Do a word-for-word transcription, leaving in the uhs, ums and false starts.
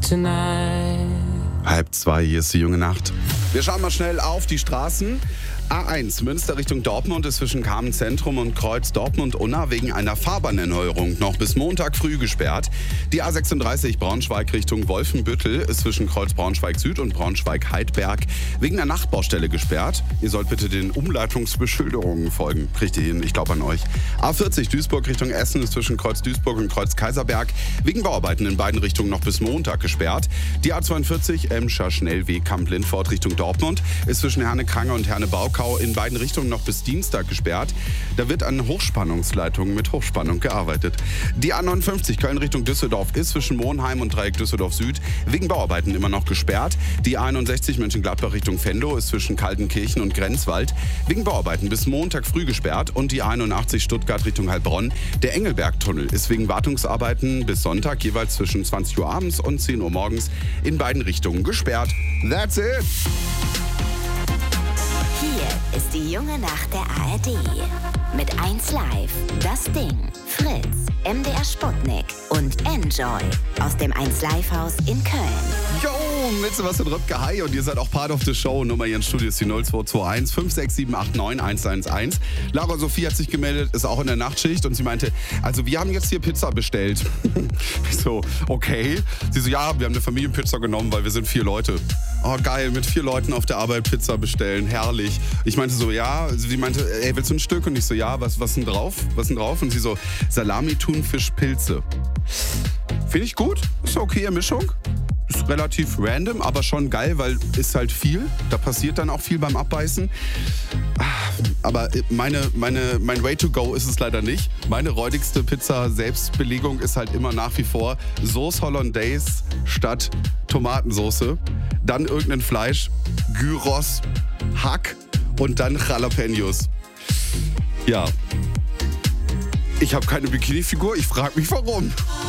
tonight. Halb zwei, hier ist die junge Nacht. Wir schauen mal schnell auf die Straßen. A eins, Münster Richtung Dortmund ist zwischen Kamen Zentrum und Kreuz Dortmund-Unna wegen einer Fahrbahnerneuerung noch bis Montag früh gesperrt. Die A sechsunddreißig Braunschweig Richtung Wolfenbüttel ist zwischen Kreuz Braunschweig-Süd und Braunschweig-Heidberg wegen einer Nachtbaustelle gesperrt. Ihr sollt bitte den Umleitungsbeschilderungen folgen. Kriegt ihr hin, ich glaube an euch. A vierzig Duisburg Richtung Essen ist zwischen Kreuz Duisburg und Kreuz Kaiserberg wegen Bauarbeiten in beiden Richtungen noch bis Montag gesperrt. Die A zweiundvierzig Emscher Schnellweg Kamp-Lindfort Richtung Dortmund ist zwischen Herne-Krange und Herne-Baukau in beiden Richtungen noch bis Dienstag gesperrt. Da wird an Hochspannungsleitungen mit Hochspannung gearbeitet. Die A neunundfünfzig Köln Richtung Düsseldorf ist zwischen Monheim und Dreieck Düsseldorf Süd wegen Bauarbeiten immer noch gesperrt. Die A einundsechzig Mönchengladbach Richtung Venlo ist zwischen Kaltenkirchen und Grenzwald wegen Bauarbeiten bis Montag früh gesperrt. Und die A einundachtzig Stuttgart Richtung Heilbronn. Der Engelbergtunnel ist wegen Wartungsarbeiten bis Sonntag jeweils zwischen zwanzig Uhr abends und zehn Uhr morgens in beiden Richtungen gesperrt. That's it! Hier ist die junge Nacht der A R D. Mit eins Live, Das Ding, Fritz, M D R Sputnik und Enjoy aus dem eins Live Haus in Köln. Yo, mit Sebastian Röpke, hi, und ihr seid auch Part of the Show. Nummer hier im Studio ist die null zwei zwei eins fünf sechs sieben acht neun eins eins eins. Laura Sophie hat sich gemeldet, ist auch in der Nachtschicht und sie meinte, also wir haben jetzt hier Pizza bestellt. Ich so, okay. Sie so, ja, wir haben eine Familienpizza genommen, weil wir sind vier Leute. Oh geil, mit vier Leuten auf der Arbeit Pizza bestellen, herrlich. Ich meinte so, ja, sie meinte, ey, willst du ein Stück? Und ich so, ja, was, was denn drauf? Was denn drauf? Und sie so, Salami, Thunfisch, Pilze. Finde ich gut, ist eine okaye Mischung. Ist relativ random, aber schon geil, weil ist halt viel. Da passiert dann auch viel beim Abbeißen. Aber meine, meine, mein Way to go ist es leider nicht. Meine räudigste Pizza-Selbstbelegung ist halt immer nach wie vor Sauce Hollandaise statt Tomatensoße. Dann irgendein Fleisch, Gyros, Hack und dann Jalapenos. Ja. Ich habe keine Bikini-Figur, ich frage mich warum.